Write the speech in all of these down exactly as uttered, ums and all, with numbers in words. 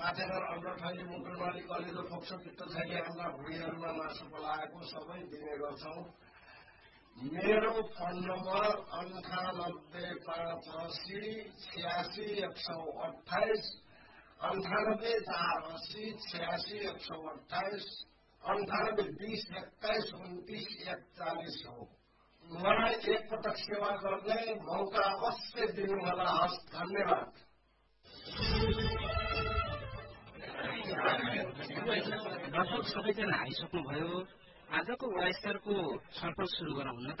पाठेघर अन्डरठानी मुकुलमाली कलेजो फोक्सो पित्त छैन अन्डा भुँडीहरूमा मासु पलाएको सबै दिने गर्छौँ। मेरो फोन नम्बर अन्ठानब्बे पाँच असी छ्यासी एक सौ अठाइस अन्ठानब्बे चार असी छ्यासी एक सौ अठाइस अन्ठानब्बे बिस एक्काइस उन्तिस एकचालिस हो। मलाई एकपटक सेवा गर्ने मौका अवश्य दिनुहोला। हस्, धन्यवाद। लगभग सबैजना आइसक्नुभयो। आजको वडा स्तरको छलफल सुरु गरौँ न त।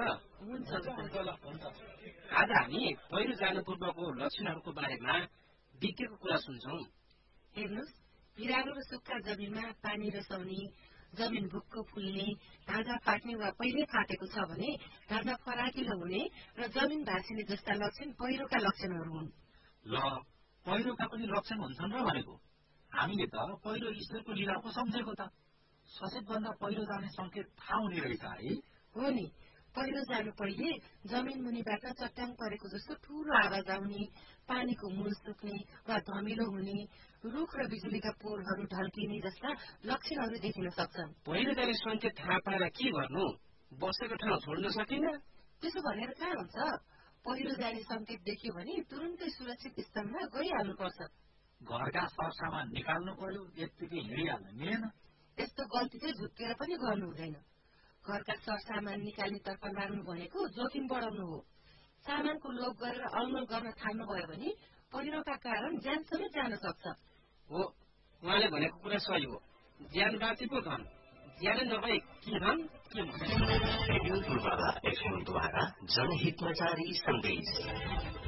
आज हामी पहिरो जानु पूर्वको लक्षणहरूको बारेमा विज्ञको कुरा सुन्छौँ। हेर्नुहोस्, बिरालो र सुक्खा जमिनमा पानी रसाउने, जमिन भुक्क फुल्ने, ढाँचा फाट्ने वा पहिले फाटेको छ भने ढाँचा फराकिलो हुने र जमिन भाँसिने जस्ता लक्षण पहिरोका लक्षणहरू हुन्। ल, पहिरोका पनि लक्षण हुन्छन् र भनेको। हामीले त पहिरो ईश्वरको लीला पो सम्झेको त। सचेतभन्दा पहिरो जाने संकेत थाहा हुने रहेछ है। हो नि, पहिरो जानु पहिले जमिन मुनिबाट चट्याङ परेको जस्तो ठूलो आवाज आउने, पानीको मूल सुक्ने वा धमिलो हुने, रुख र बिजुलीका पोलहरू ढल्किने जस्ता लक्षणहरू देखिन सक्छन्। पहिरो जाने संकेत थाहा पाएर के गर्नु? बसेको ठाउँ छोड्न सकिन्न? त्यसो भनेर कहाँ हुन्छ? पहिरो जाने संकेत देखियो भने तुरुन्तै सुरक्षित स्थानमा गइहाल्नुपर्छ। घरका सरसामान निकाल्नु पर्यो, यत्तिकै हिँडिहाल्न मिलेन। यस्तो गल्ती चाहिँ झुक्केर पनि गर्नु हुँदैन। घरका सरसामान निकाल्नेतर्फ लाग्नु भनेको जोखिम बढाउनु हो। सामानको लोभ गरेर अलमल गर्न थाल्नुभयो भने पहिरोका कारण ज्यान समेत जान सक्छ। हो, उहाँले भनेको कुरा सही हो। ज्यान बाँचे पो धन, ज्यान नभए के धन के मन। रेडियो पूर्वाधार एफएम द्वारा जनहितमा जारी सन्देश।